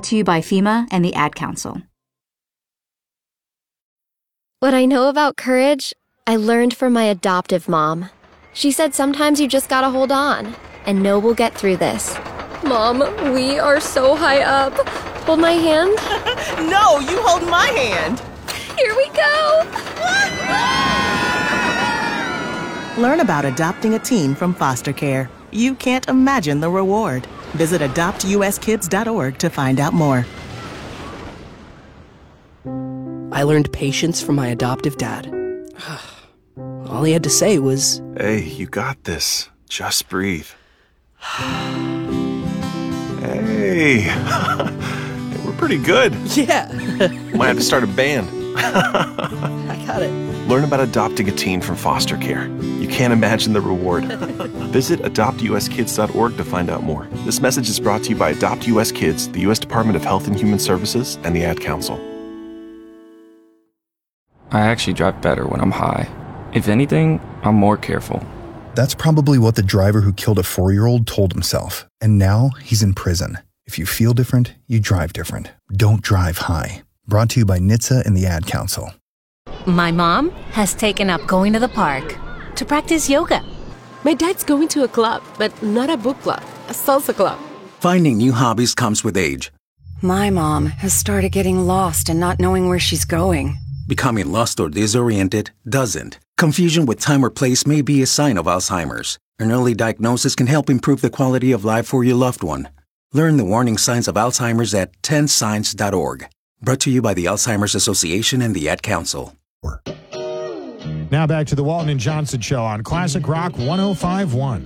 brought to you by FEMA and the Ad Council. What I know about courage, I learned from my adoptive mom. She said sometimes you just gotta hold on and know we'll get through this. Mom, we are so high up. Hold my hand. No, you hold my hand. Here we go. Learn about adopting a teen from foster care. You can't imagine the reward. Visit adoptuskids.org to find out more. I learned patience from my adoptive dad. All he had to say was, "Hey, you got this. Just breathe." Hey, we're pretty good. yeah, Might have to start a band. I got it. Learn about adopting a teen from foster care. You can't imagine the reward. Visit adoptuskids.org to find out more. This message is brought to you by Adopt US Kids, the U.S. Department of Health and Human Services, and the Ad Council. I actually drive better when I'm high. If anything, I'm more careful. That's probably what the driver who killed a 4-year-old told himself. And now he's in prison. If you feel different, you drive different. Don't drive high. Brought to you by NHTSA and the Ad Council. My mom has taken up going to the park to practice yoga. My dad's going to a club, but not a book club, a salsa club. Finding new hobbies comes with age. My mom has started getting lost and not knowing where she's going. Becoming lost or disoriented doesn't. Confusion with time or place may be a sign of Alzheimer's. An early diagnosis can help improve the quality of life for your loved one. Learn the warning signs of Alzheimer's at 10signs.org. Brought to you by the Alzheimer's Association and the Ad Council. Now back to the Walton and Johnson Show on Classic Rock 105.1.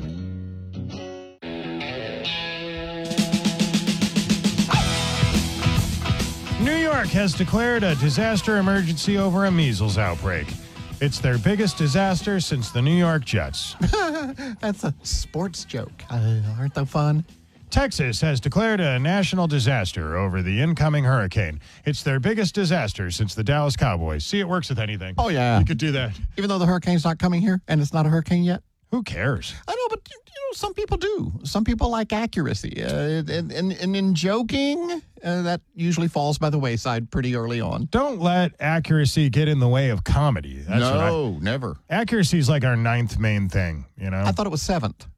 New York has declared a disaster emergency over a measles outbreak. It's their biggest disaster since the New York Jets. That's a sports joke. Aren't they fun? Texas has declared a national disaster over the incoming hurricane. It's their biggest disaster since the Dallas Cowboys. See, it works with anything. Oh, yeah. You could do that. Even though the hurricane's not coming here and it's not a hurricane yet? Who cares? I know, but some people do. Some people like accuracy. And in joking, that usually falls by the wayside pretty early on. Don't let accuracy get in the way of comedy. No, never. Accuracy is like our 9th main thing, you know? I thought it was 7th.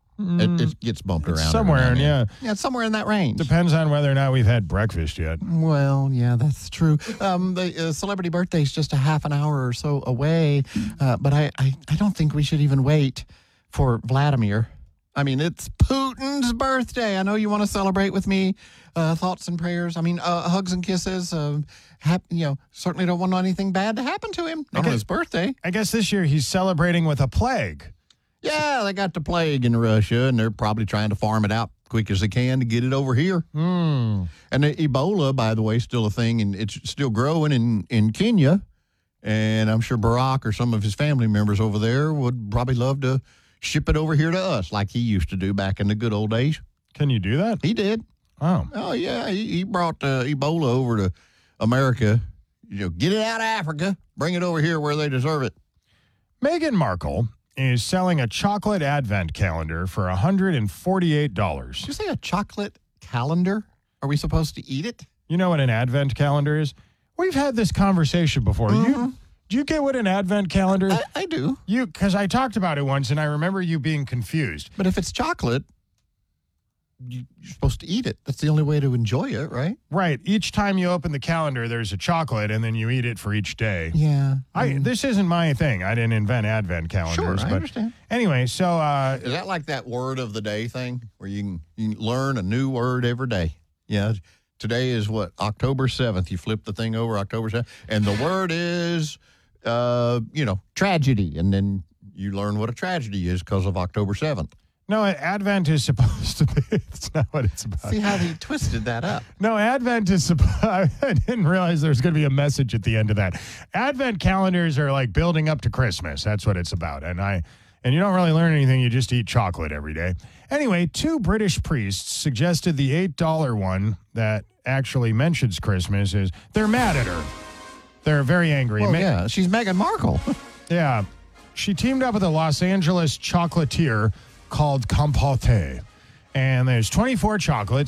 It gets bumped around. Somewhere, yeah, it's somewhere in that range. Depends on whether or not we've had breakfast yet. Well, yeah, that's true. The celebrity birthday is just a half an hour or so away, but I don't think we should even wait for Vladimir. I mean, it's Putin's birthday. I know you want to celebrate with me. Thoughts and prayers. I mean, hugs and kisses. Certainly don't want anything bad to happen to him on his birthday. I guess this year he's celebrating with a plague. Yeah, they got the plague in Russia, and they're probably trying to farm it out quick as they can to get it over here. And the Ebola, by the way, is still a thing, and it's still growing in Kenya. And I'm sure Barack or some of his family members over there would probably love to ship it over here to us like he used to do back in the good old days. Can you do that? He did. Oh, yeah. He brought Ebola over to America. Get it out of Africa, bring it over here where they deserve it. Meghan Markle is selling a chocolate advent calendar for $148. Did you say a chocolate calendar? Are we supposed to eat it? You know what an advent calendar is? We've had this conversation before. Do you get what an advent calendar is? I do. Because I talked about it once, and I remember you being confused. But if it's chocolate, you're supposed to eat it. That's the only way to enjoy it, right? Right. Each time you open the calendar, there's a chocolate, and then you eat it for each day. Yeah. This isn't my thing. I didn't invent advent calendars. Sure, I understand. Anyway, so... is that like that word of the day thing, where you can learn a new word every day? Yeah. Today is what? October 7th. You flip the thing over, October 7th, and the word is, tragedy. And then you learn what a tragedy is because of October 7th. No, Advent is supposed to be. It's not what it's about. See how he twisted that up. No, Advent is I didn't realize there was going to be a message at the end of that. Advent calendars are like building up to Christmas. That's what it's about. And you don't really learn anything. You just eat chocolate every day. Anyway, 2 British priests suggested the $8 one that actually mentions Christmas is they're mad at her. They're very angry. Well, yeah, she's Meghan Markle. Yeah. She teamed up with a Los Angeles chocolatier called Compote. And there's 24 chocolates.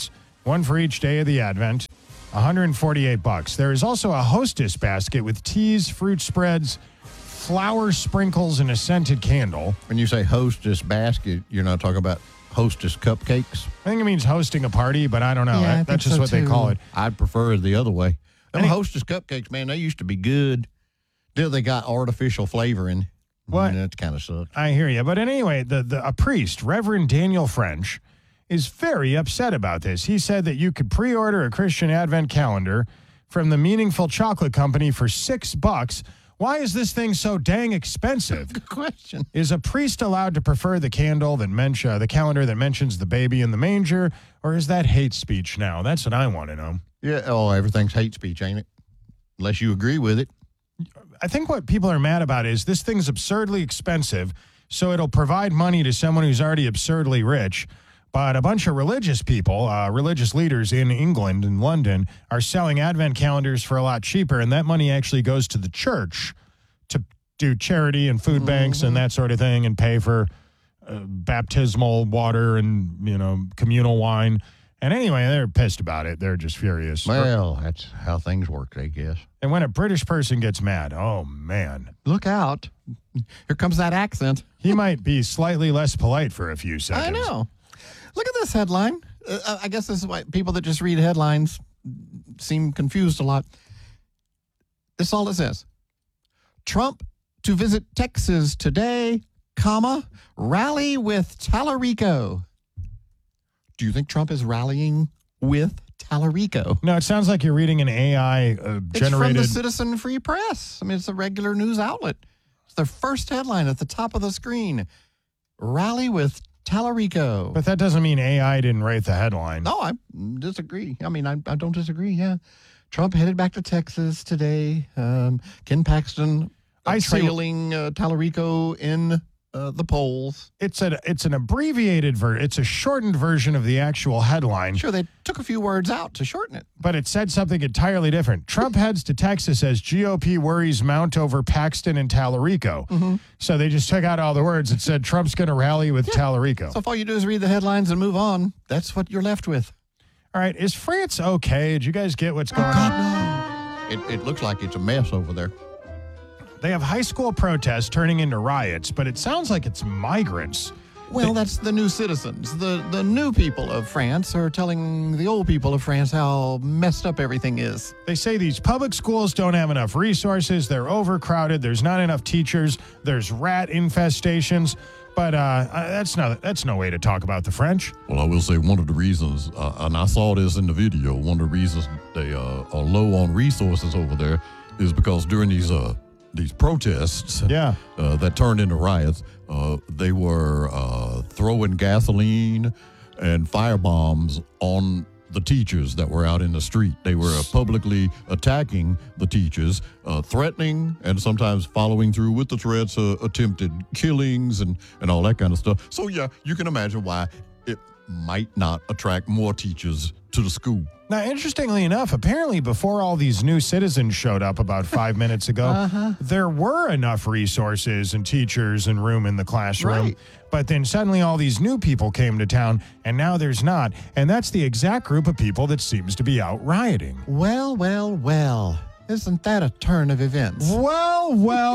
one for each day of the Advent, $148. There is also a Hostess basket with teas, fruit spreads, flour sprinkles, and a scented candle. When you say Hostess basket, you're not talking about Hostess cupcakes? I think it means hosting a party, but I don't know. Yeah, That's just what they call it. I'd prefer it the other way. Them Hostess cupcakes, man, they used to be good. Till they got artificial flavoring. What? That kind of sucks. I hear you. But anyway, a priest, Reverend Daniel French, is very upset about this. He said that you could pre-order a Christian Advent calendar from the Meaningful Chocolate Company for $6. Why is this thing so dang expensive? Good question. Is a priest allowed to prefer the calendar that mentions the baby in the manger, or is that hate speech now? That's what I want to know. Yeah, everything's hate speech, ain't it? Unless you agree with it. I think what people are mad about is this thing's absurdly expensive, so it'll provide money to someone who's already absurdly rich. But a bunch of religious people, religious leaders in England and London, are selling Advent calendars for a lot cheaper, and that money actually goes to the church to do charity and food banks and that sort of thing, and pay for baptismal water and, communal wine. And anyway, they're pissed about it. They're just furious. Well, that's how things work, I guess. And when a British person gets mad, oh, man. Look out. Here comes that accent. He might be slightly less polite for a few seconds. I know. Look at this headline. I guess this is why people that just read headlines seem confused a lot. This is all it says. Trump to visit Texas today, rally with Tallarico. Do you think Trump is rallying with Tallarico? No, it sounds like you're reading an AI-generated... It's from the Citizen Free Press. I mean, it's a regular news outlet. It's their first headline at the top of the screen. Rally with Tallarico. But that doesn't mean AI didn't write the headline. No, I disagree. I mean, I don't disagree, yeah. Trump headed back to Texas today. Ken Paxton trailing Tallarico in... the polls. It's an abbreviated version. It's a shortened version of the actual headline. Sure, they took a few words out to shorten it. But it said something entirely different. Trump heads to Texas as GOP worries mount over Paxton and Tallarico. Mm-hmm. So they just took out all the words. It said Trump's going to rally with Tallarico. So if all you do is read the headlines and move on, that's what you're left with. All right, is France okay? Did you guys get what's going on? No. It looks like it's a mess over there. They have high school protests turning into riots, but it sounds like it's migrants. Well, that's the new citizens. The new people of France are telling the old people of France how messed up everything is. They say these public schools don't have enough resources. They're overcrowded. There's not enough teachers. There's rat infestations. But that's no way to talk about the French. Well, I will say one of the reasons, and I saw this in the video, one of the reasons they are low on resources over there is because during these protests that turned into riots, they were throwing gasoline and firebombs on the teachers that were out in the street. They were publicly attacking the teachers, threatening and sometimes following through with the threats, attempted killings and all that kind of stuff. So, yeah, you can imagine why it might not attract more teachers to the school. Now, interestingly enough, apparently before all these new citizens showed up about 5 minutes ago, there were enough resources and teachers and room in the classroom. Right. But then suddenly all these new people came to town, and now there's not. And that's the exact group of people that seems to be out rioting. Well. Isn't that a turn of events? Well.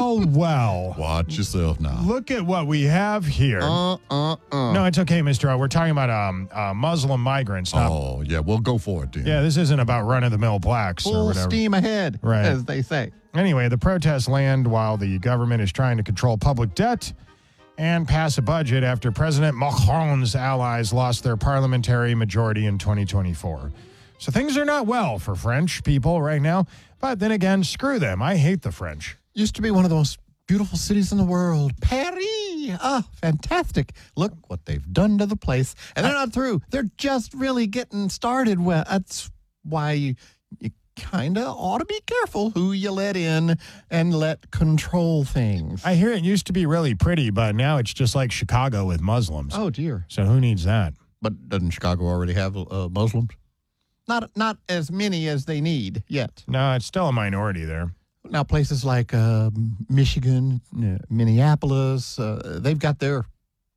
Watch yourself now. Look at what we have here. No, it's okay, Mr. O. We're talking about Muslim migrants. Oh, yeah. Well, go for it, then. Yeah, this isn't about run-of-the-mill blacks or Full whatever. steam ahead, right, as they say. Anyway, the protests land while the government is trying to control public debt and pass a budget after President Macron's allies lost their parliamentary majority in 2024. So things are not well for French people right now. But then again, screw them. I hate the French. Used to be one of the most beautiful cities in the world. Paris. Ah, fantastic. Look what they've done to the place. And they're not through. They're just really getting started. Well, that's why you kind of ought to be careful who you let in and let control things. I hear it used to be really pretty, but now it's just like Chicago with Muslims. Oh, dear. So who needs that? But doesn't Chicago already have Muslims? Not as many as they need yet. No, it's still a minority there. Now, places like Michigan, Minneapolis, they've got their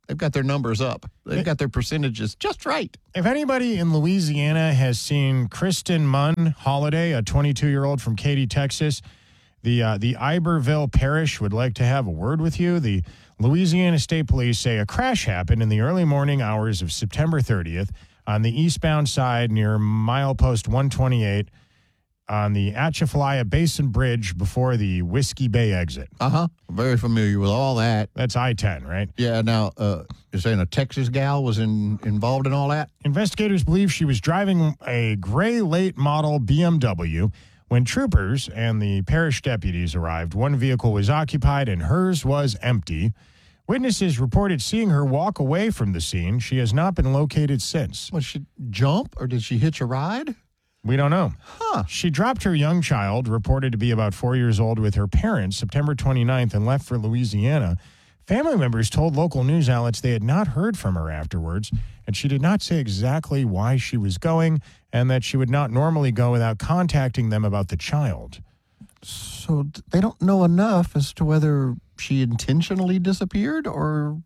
They've got their numbers up. They've got their percentages just right. If anybody in Louisiana has seen Kristen Munn Holiday, a 22-year-old from Katy, Texas, the Iberville Parish would like to have a word with you. The Louisiana State Police say a crash happened in the early morning hours of September 30th on the eastbound side near milepost 128 on the Atchafalaya Basin Bridge before the Whiskey Bay exit. Very familiar with all that. That's I-10, right? Yeah. Now, you're saying a Texas gal was involved in all that? Investigators believe she was driving a gray late model BMW. When troopers and the parish deputies arrived, one vehicle was occupied and hers was empty. Witnesses reported seeing her walk away from the scene. She has not been located since. Was she jump or did she hitch a ride? We don't know. She dropped her young child, reported to be about 4 years old, with her parents September 29th and left for Louisiana. Family members told local news outlets they had not heard from her afterwards, and she did not say exactly why she was going and that she would not normally go without contacting them about the child. So they don't know enough as to whether she intentionally disappeared or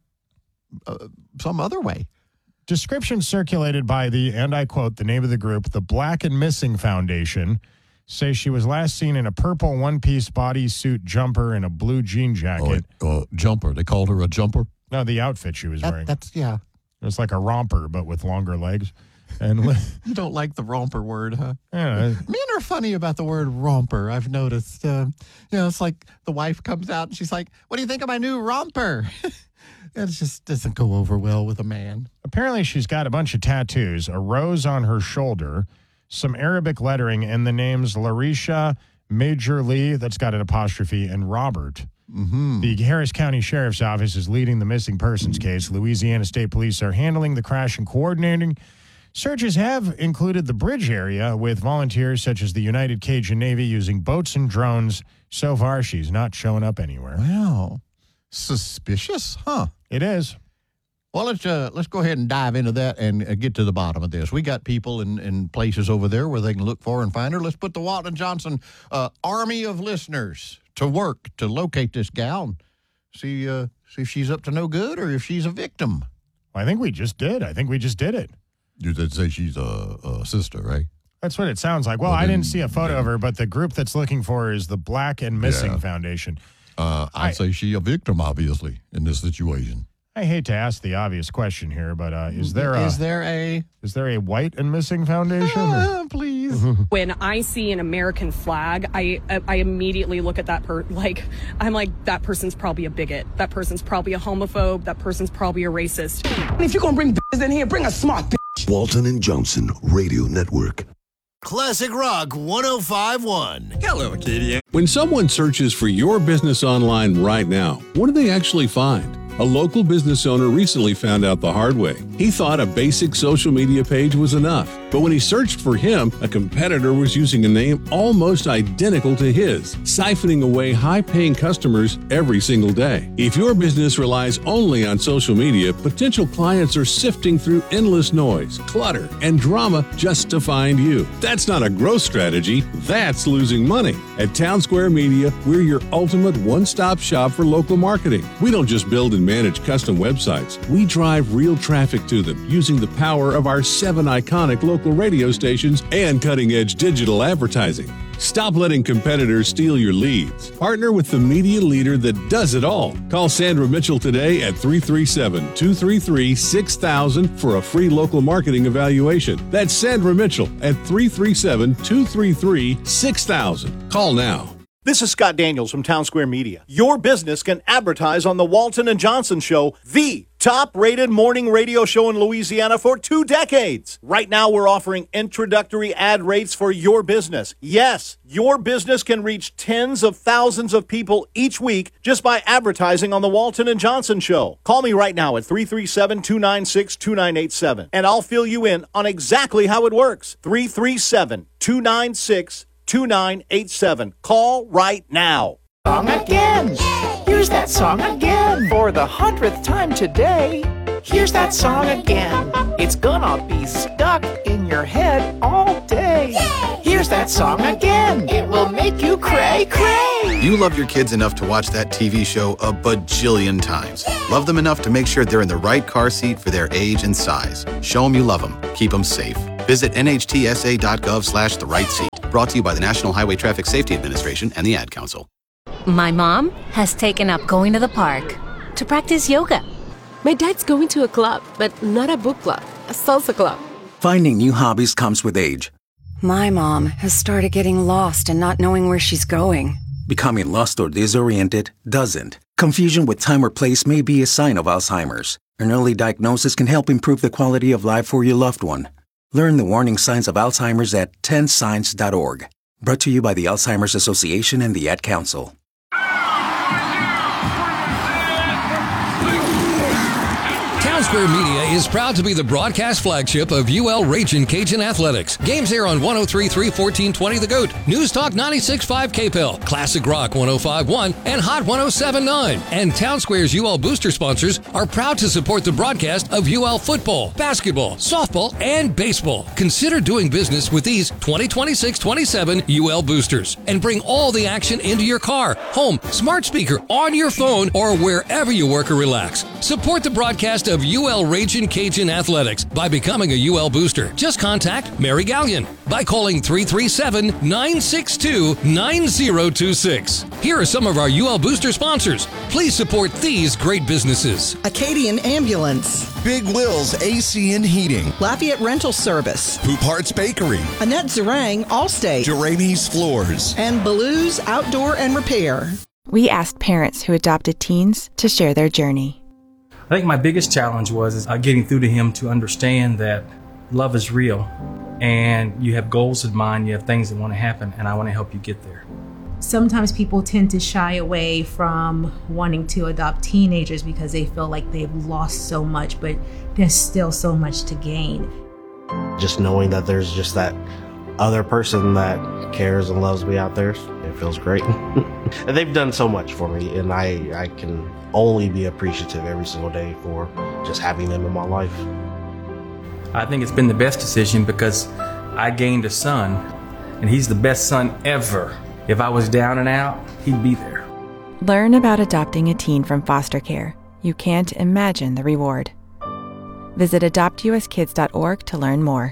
some other way. Descriptions circulated by the, and I quote the name of the group, the Black and Missing Foundation, say she was last seen in a purple one-piece bodysuit jumper and a blue jean jacket. Jumper. They called her a jumper? No, the outfit she was wearing. Yeah. It was like a romper, but with longer legs. And you don't like the romper word, huh? Yeah. Men are funny about the word romper, I've noticed. It's like the wife comes out and she's like, what do you think of my new romper? It just doesn't go over well with a man. Apparently, she's got a bunch of tattoos, a rose on her shoulder, some Arabic lettering, and the names Larisha, Major Lee, that's got an apostrophe, and Robert. Mm-hmm. The Harris County Sheriff's Office is leading the missing persons case. Louisiana State Police are handling the crash and coordinating. Searches have included the bridge area with volunteers such as the United Cajun Navy using boats and drones. So far, she's not showing up anywhere. Wow. Suspicious, huh? It is. Well, let's go ahead and dive into that and get to the bottom of this. We got people in places over there where they can look for and find her. Let's put the Walton Johnson army of listeners to work to locate this gal and see if she's up to no good or if she's a victim. I think we just did. it. You did say she's a sister, right? That's what it sounds like. Well, I didn't see a photo of her, but the group that's looking for her is the Black and Missing Foundation. I'd say she's a victim, obviously, in this situation. I hate to ask the obvious question here, but is there a White and Missing Foundation? Please. When I see an American flag, I immediately look at that I'm like, that person's probably a bigot. That person's probably a homophobe. That person's probably a racist. And if you're gonna bring bitches in here, bring a smart bitch. Walton and Johnson Radio Network. Classic Rock 105.1. Hello, Katie. When someone searches for your business online right now, what do they actually find? A local business owner recently found out the hard way. He thought a basic social media page was enough. But when he searched for him, a competitor was using a name almost identical to his, siphoning away high-paying customers every single day. If your business relies only on social media, potential clients are sifting through endless noise, clutter, and drama just to find you. That's not a growth strategy. That's losing money. At Town Square Media, we're your ultimate one-stop shop for local marketing. We don't just build and manage custom websites. We drive real traffic to them using the power of our 7 iconic local radio stations and cutting-edge digital advertising. Stop letting competitors steal your leads. Partner with the media leader that does it all. Call Sandra Mitchell today at 337-233-6000 for a free local marketing evaluation. That's Sandra Mitchell at 337-233-6000. Call now. This is Scott Daniels from Town Square Media. Your business can advertise on the Walton and Johnson Show, the top-rated morning radio show in Louisiana for 2 decades. Right now, we're offering introductory ad rates for your business. Yes, your business can reach tens of thousands of people each week just by advertising on the Walton and Johnson Show. Call me right now at 337-296-2987, and I'll fill you in on exactly how it works. 337-296-2987. Call right now. Song again. Here's that song again. For the 100th time today. Here's that song again. It's gonna be stuck in your head all day. Here's that song again. It will make you cray cray. You love your kids enough to watch that TV show a bajillion times. Love them enough to make sure they're in the right car seat for their age and size. Show them you love them. Keep them safe. Visit nhtsa.gov/the right seat. Brought to you by the National Highway Traffic Safety Administration and the Ad Council. My mom has taken up going to the park to practice yoga. My dad's going to a club, but not a book club, a salsa club. Finding new hobbies comes with age. My mom has started getting lost and not knowing where she's going. Becoming lost or disoriented doesn't. Confusion with time or place may be a sign of Alzheimer's. An early diagnosis can help improve the quality of life for your loved one. Learn the warning signs of Alzheimer's at 10signs.org. Brought to you by the Alzheimer's Association and the Ad Council. Town Square Media is proud to be the broadcast flagship of UL Ragin' Cajun Athletics. Games here on 103.3 1420 The Goat, News Talk 96.5 KPEL, Classic Rock 105.1, and Hot 107.9. And Town Square's UL booster sponsors are proud to support the broadcast of UL football, basketball, softball, and baseball. Consider doing business with these 2026-27 UL boosters and bring all the action into your car, home, smart speaker, on your phone, or wherever you work or relax. Support the broadcast of UL Ragin' Cajun Athletics by becoming a UL booster. Just contact Mary Gallion by calling 337-962-9026. Here are some of our UL booster sponsors. Please support these great businesses. Acadian Ambulance, Big Will's AC and Heating, Lafayette Rental Service, Poop Hearts Bakery, Annette Zarang, Allstate, Jeremy's Floors, and Baloo's Outdoor and Repair. We asked parents who adopted teens to share their journey. I think my biggest challenge was getting through to him to understand that love is real and you have goals in mind, you have things that want to happen, and I want to help you get there. Sometimes people tend to shy away from wanting to adopt teenagers because they feel like they've lost so much, but there's still so much to gain. Just knowing that there's just that other person that cares and loves me out there, it feels great. And they've done so much for me, and I can only be appreciative every single day for just having them in my life. I think it's been the best decision because I gained a son, and he's the best son ever. If I was down and out, he'd be there. Learn about adopting a teen from foster care. You can't imagine the reward. Visit adoptuskids.org to learn more.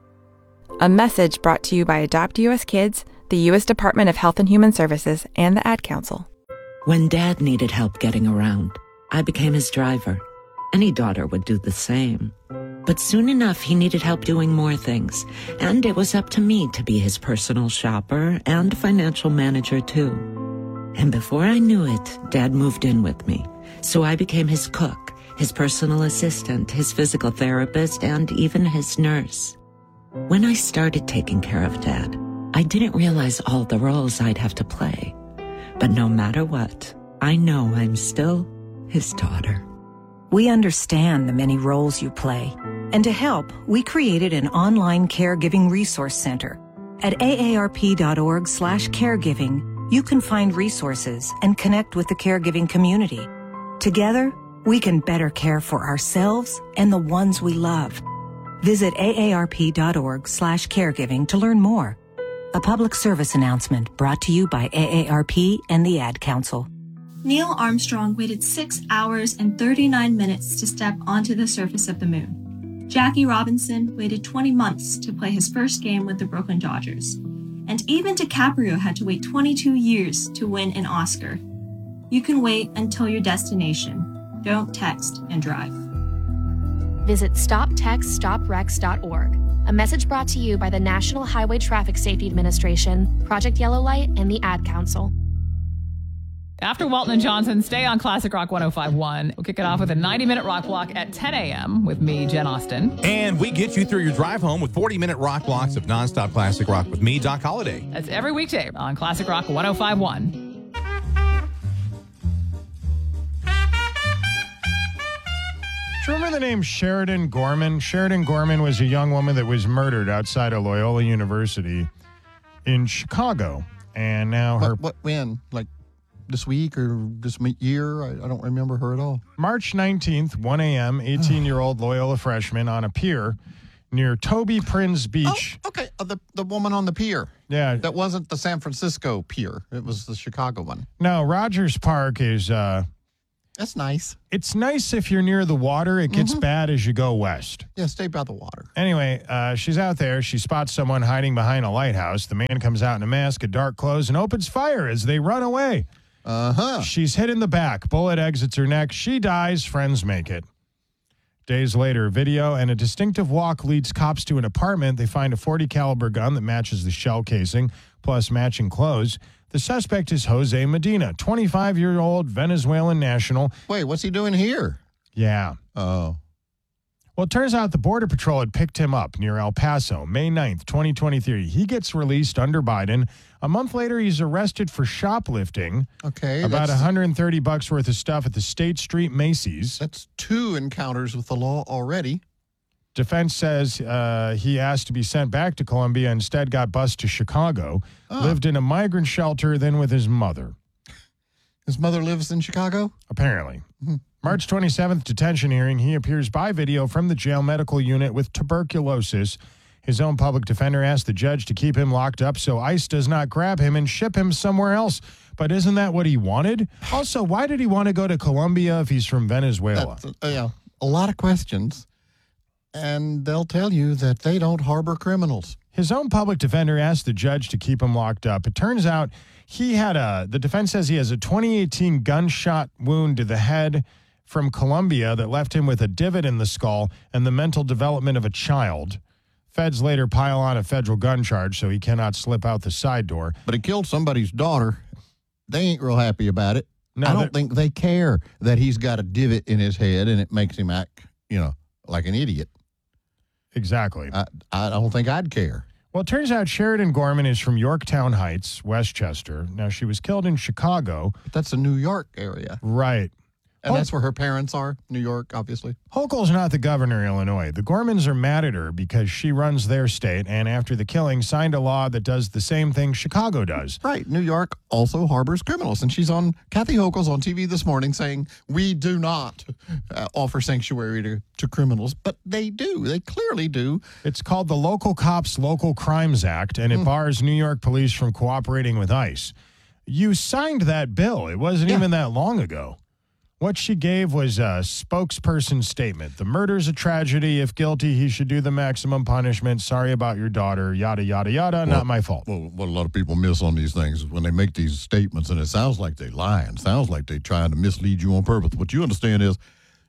A message brought to you by Adopt US Kids, the U.S. Department of Health and Human Services, and the Ad Council. When Dad needed help getting around, I became his driver. Any daughter would do the same. But soon enough, he needed help doing more things, and it was up to me to be his personal shopper and financial manager, too. And before I knew it, Dad moved in with me, so I became his cook, his personal assistant, his physical therapist, and even his nurse. When I started taking care of Dad, I didn't realize all the roles I'd have to play. But no matter what, I know I'm still his daughter. We understand the many roles you play. And to help, we created an online caregiving resource center. At aarp.org/caregiving, you can find resources and connect with the caregiving community. Together, we can better care for ourselves and the ones we love. Visit aarp.org/caregiving to learn more. A public service announcement brought to you by AARP and the Ad Council. Neil Armstrong waited 6 hours and 39 minutes to step onto the surface of the moon. Jackie Robinson waited 20 months to play his first game with the Brooklyn Dodgers. And even DiCaprio had to wait 22 years to win an Oscar. You can wait until your destination. Don't text and drive. Visit StopTextStopWrecks.org. A message brought to you by the National Highway Traffic Safety Administration, Project Yellow Light, and the Ad Council. After Walton and Johnson, stay on Classic Rock 105.1. We'll kick it off with a 90-minute rock block at 10 a.m. with me, Jen Austen. And we get you through your drive home with 40-minute rock blocks of nonstop classic rock with me, Doc Holliday. That's every weekday on Classic Rock 105.1. Do you remember the name Sheridan Gorman? Sheridan Gorman was a young woman that was murdered outside of Loyola University in Chicago. And now when? Like this week or this year? I don't remember her at all. March 19th, 1 a.m., 18-year-old Loyola freshman on a pier near Toby Prinz Beach. Oh, okay. The woman on the pier. Yeah. That wasn't the San Francisco pier. It was the Chicago one. No, Rogers Park is... That's nice. It's nice if you're near the water. It gets bad as you go west. Yeah, stay by the water. Anyway, she's out there. She spots someone hiding behind a lighthouse. The man comes out in a mask and dark clothes and opens fire as they run away. She's hit in the back. Bullet exits her neck. She dies. Friends make it. Days later, video and a distinctive walk leads cops to an apartment. They find a .40 caliber gun that matches the shell casing, plus matching clothes. The suspect is Jose Medina, 25-year-old Venezuelan national. Wait, what's he doing here? Yeah. Oh. Well, it turns out the Border Patrol had picked him up near El Paso, May 9th, 2023. He gets released under Biden. A month later, he's arrested for shoplifting. Okay. About $130 worth of stuff at the State Street Macy's. That's 2 encounters with the law already. Defense says he asked to be sent back to Colombia, instead got bused to Chicago, lived in a migrant shelter, then with his mother. His mother lives in Chicago? Apparently. March 27th, detention hearing. He appears by video from the jail medical unit with tuberculosis. His own public defender asked the judge to keep him locked up so ICE does not grab him and ship him somewhere else. But isn't that what he wanted? Also, why did he want to go to Colombia if he's from Venezuela? A lot of questions. And they'll tell you that they don't harbor criminals. His own public defender asked the judge to keep him locked up. It turns out the defense says he has a 2018 gunshot wound to the head from Colombia that left him with a divot in the skull and the mental development of a child. Feds later pile on a federal gun charge so he cannot slip out the side door. But he killed somebody's daughter. They ain't real happy about it. No, I don't think they care that he's got a divot in his head and it makes him act, like an idiot. Exactly. I don't think I'd care. Well, it turns out Sheridan Gorman is from Yorktown Heights, Westchester. Now, she was killed in Chicago. But that's the New York area. Right. And that's where her parents are, New York, obviously. Hochul's not the governor of Illinois. The Gormans are mad at her because she runs their state and after the killing signed a law that does the same thing Chicago does. Right. New York also harbors criminals. And Kathy Hochul's on TV this morning saying, we do not offer sanctuary to criminals. But they do. They clearly do. It's called the Local Cops Local Crimes Act, and it bars New York police from cooperating with ICE. You signed that bill. It wasn't even that long ago. What she gave was a spokesperson statement. The murder's a tragedy. If guilty, he should do the maximum punishment. Sorry about your daughter. Yada, yada, yada. Not my fault. Well, what a lot of people miss on these things is when they make these statements, and it sounds like they're lying. Sounds like they're trying to mislead you on purpose. What you understand is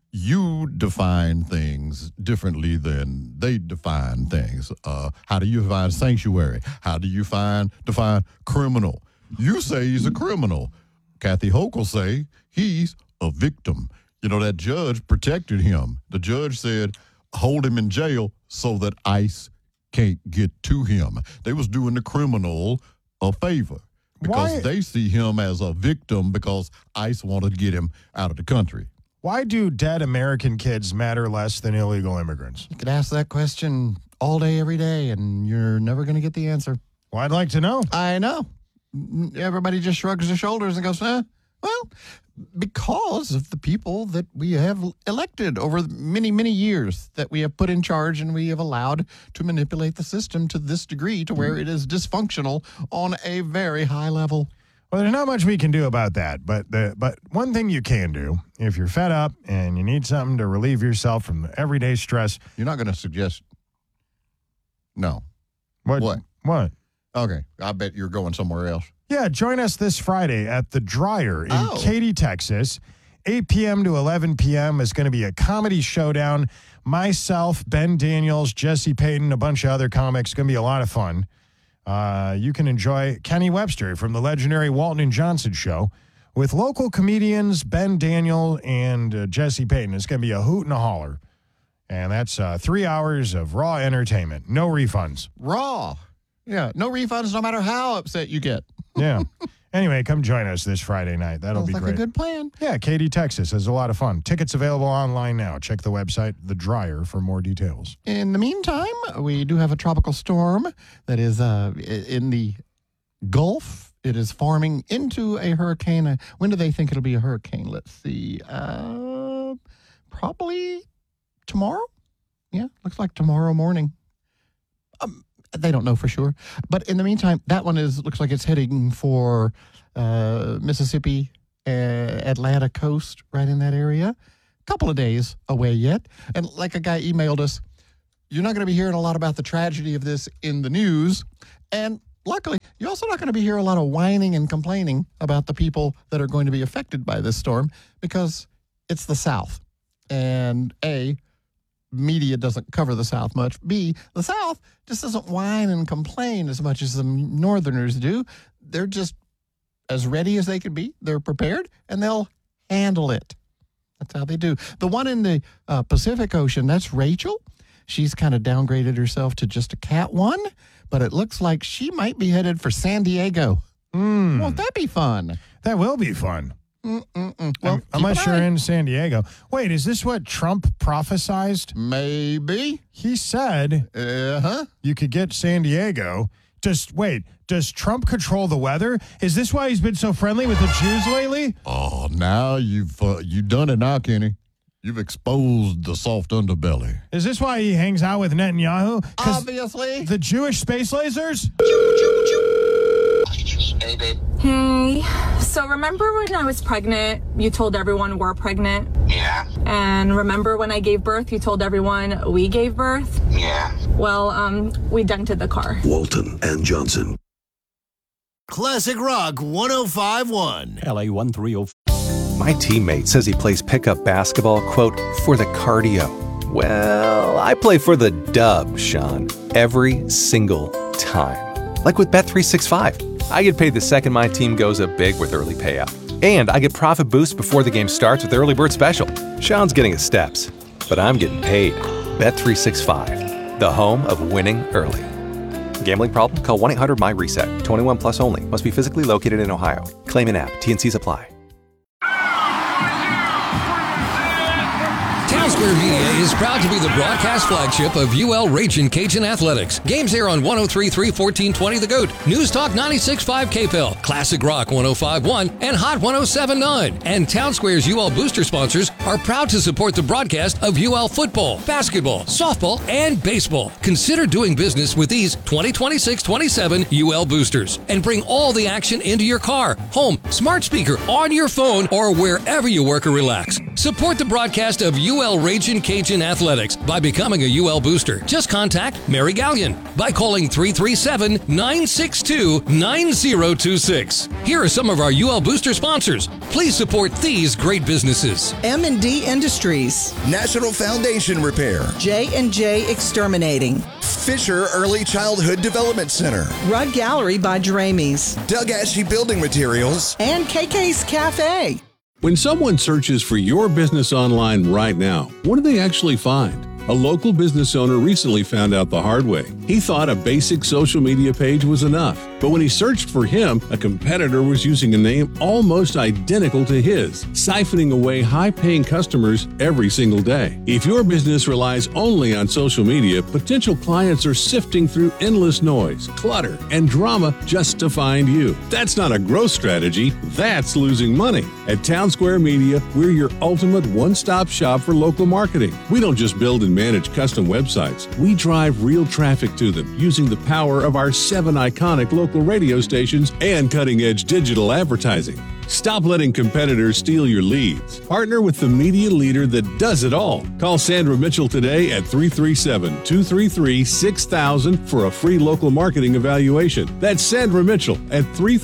you define things differently than they define things. How do you define sanctuary? How do you define criminal? You say he's a criminal. Kathy Hochul say he's a victim. That judge protected him. The judge said, hold him in jail so that ICE can't get to him. They was doing the criminal a favor because they see him as a victim because ICE wanted to get him out of the country. Why do dead American kids matter less than illegal immigrants? You could ask that question all day, every day, and you're never going to get the answer. Well, I'd like to know. I know. Everybody just shrugs their shoulders and goes, well, because of the people that we have elected over many, many years that we have put in charge and we have allowed to manipulate the system to this degree to where it is dysfunctional on a very high level. Well, there's not much we can do about that, but one thing you can do, if you're fed up and you need something to relieve yourself from the everyday stress. You're not going to suggest. No. What? Okay. I bet you're going somewhere else. Yeah, join us this Friday at The Dryer in Katy, Texas. 8 p.m. to 11 p.m. is going to be a comedy showdown. Myself, Ben Daniels, Jesse Payton, a bunch of other comics. It's going to be a lot of fun. You can enjoy Kenny Webster from the legendary Walton and Johnson show with local comedians Ben Daniel and Jesse Payton. It's going to be a hoot and a holler. And that's 3 hours of raw entertainment. No refunds. Raw. Yeah, no refunds no matter how upset you get. Yeah. Anyway, come join us this Friday night. That'll be great. Sounds like a good plan. Yeah, Katy, Texas. It's a lot of fun. Tickets available online now. Check the website, The Dryer, for more details. In the meantime, we do have a tropical storm that is in the Gulf. It is forming into a hurricane. When do they think it'll be a hurricane? Let's see. Probably tomorrow. looks like tomorrow morning. They don't know for sure. But in the meantime, that one looks like it's heading for Mississippi, Atlanta coast, right in that area. Couple of days away yet. And like a guy emailed us, you're not going to be hearing a lot about the tragedy of this in the news. And luckily, you're also not going to be hearing a lot of whining and complaining about the people that are going to be affected by this storm because it's the South. And A, media doesn't cover the South much. B, the South just doesn't whine and complain as much as the Northerners do. They're just as ready as they can be. They're prepared, and they'll handle it. That's how they do. The one in the Pacific Ocean, that's Rachel. She's kind of downgraded herself to just a Cat 1, but it looks like she might be headed for San Diego. Won't that be fun? That will be fun. Well, unless you're in San Diego. Wait, is this what Trump prophesized? Maybe. He said you could get San Diego. Does Trump control the weather? Is this why he's been so friendly with the Jews lately? Oh, now you've done it now, Kenny. You've exposed the soft underbelly. Is this why he hangs out with Netanyahu? Obviously. The Jewish space lasers? Hey, so remember when I was pregnant, you told everyone we're pregnant? Yeah. And remember when I gave birth, you told everyone we gave birth? Yeah. Well, we dented the car. Walton and Johnson. Classic Rock 105.1. LA 130. My teammate says he plays pickup basketball, quote, for the cardio. Well, I play for the dub, Sean, every single time. Like with Bet365. I get paid the second my team goes up big with early payout. And I get profit boosts before the game starts with Early Bird Special. Sean's getting his steps, but I'm getting paid. Bet365, the home of winning early. Gambling problem? Call 1-800-MY-RESET. 21 plus only. Must be physically located in Ohio. Claim in app. T&Cs apply. Townsquare Media is proud to be the broadcast flagship of UL Ragin' Cajun Athletics. Games air on 103.3 1420 The Goat, News Talk 96.5 KPEL, Classic Rock 105.1, and Hot 107.9. And Townsquare's UL Booster sponsors are proud to support the broadcast of UL football, basketball, softball, and baseball. Consider doing business with these 2026-27 UL Boosters and bring all the action into your car, home, smart speaker, on your phone, or wherever you work or relax. Support the broadcast of UL Ragin' Cajun Athletics by becoming a UL Booster. Just contact Mary Gallion by calling 337-962-9026. Here are some of our UL Booster sponsors. Please support these great businesses. M&D Industries, National Foundation Repair, J&J Exterminating, Fisher Early Childhood Development Center, Rug Gallery by Dramy's, Doug Ashley Building Materials, and KK's Cafe. When someone searches for your business online right now, what do they actually find? A local business owner recently found out the hard way. He thought a basic social media page was enough. But when he searched for him, a competitor was using a name almost identical to his, siphoning away high-paying customers every single day. If your business relies only on social media, potential clients are sifting through endless noise, clutter, and drama just to find you. That's not a growth strategy. That's losing money. At Townsquare Media, we're your ultimate one-stop shop for local marketing. We don't just build and manage custom websites. We drive real traffic to them using the power of our 7 iconic local radio stations and cutting-edge digital advertising. Stop letting competitors steal your leads. Partner with the media leader that does it all. Call Sandra Mitchell today at 337-233-6000 for a free local marketing evaluation. That's Sandra Mitchell at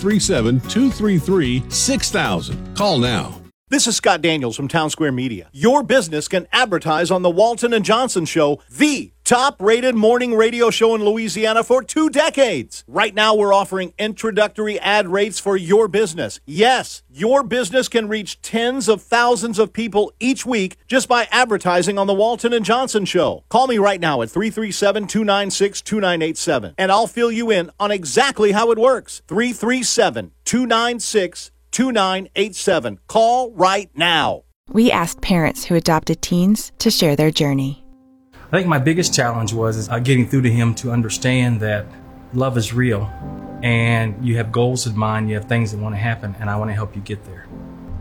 337-233-6000. Call now. This is Scott Daniels from Townsquare Media. Your business can advertise on the Walton and Johnson Show, the top-rated morning radio show in Louisiana for 2 decades. Right now, we're offering introductory ad rates for your business. Yes, your business can reach tens of thousands of people each week just by advertising on the Walton and Johnson Show. Call me right now at 337-296-2987, and I'll fill you in on exactly how it works. 337-296-2987. Call right now. We asked parents who adopted teens to share their journey. I think my biggest challenge was getting through to him to understand that love is real and you have goals in mind, you have things that want to happen, and I want to help you get there.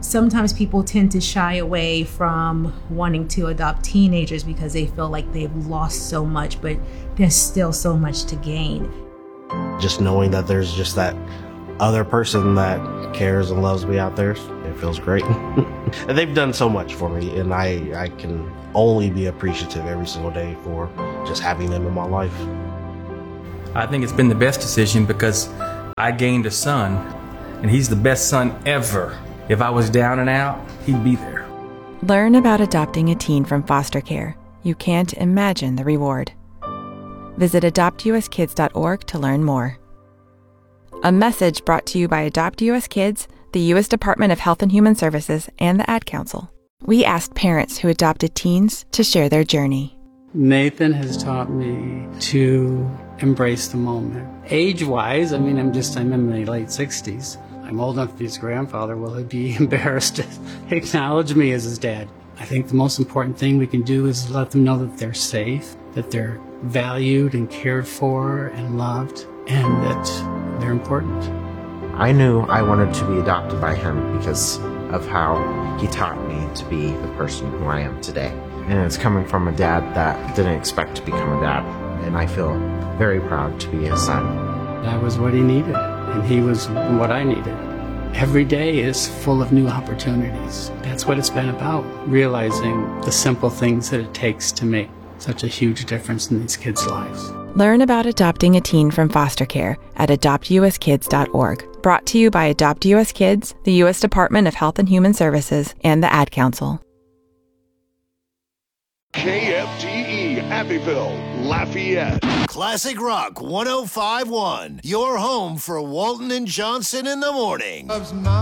Sometimes people tend to shy away from wanting to adopt teenagers because they feel like they've lost so much, but there's still so much to gain. Just knowing that there's just that other person that cares and loves me out there, it feels great. And they've done so much for me, and I can only be appreciative every single day for just having them in my life. I think it's been the best decision because I gained a son, and he's the best son ever. If I was down and out, he'd be there. Learn about adopting a teen from foster care. You can't imagine the reward. Visit adoptuskids.org to learn more. A message brought to you by Adopt US Kids, the U.S. Department of Health and Human Services, and the Ad Council. We asked parents who adopted teens to share their journey. Nathan has taught me to embrace the moment. Age-wise, I'm in my late 60s. I'm old enough to be his grandfather. Will he be embarrassed to acknowledge me as his dad? I think the most important thing we can do is let them know that they're safe, that they're valued and cared for and loved, and that they're important. I knew I wanted to be adopted by him because of how he taught me to be the person who I am today. And it's coming from a dad that didn't expect to become a dad, and I feel very proud to be his son. That was what he needed, and he was what I needed. Every day is full of new opportunities. That's what it's been about, realizing the simple things that it takes to make such a huge difference in these kids' lives. Learn about adopting a teen from foster care at adoptuskids.org. Brought to you by Adopt US Kids, the U.S. Department of Health and Human Services, and the Ad Council. KFTE Abbeville, Lafayette. Classic Rock 105.1, your home for Walton and Johnson in the morning.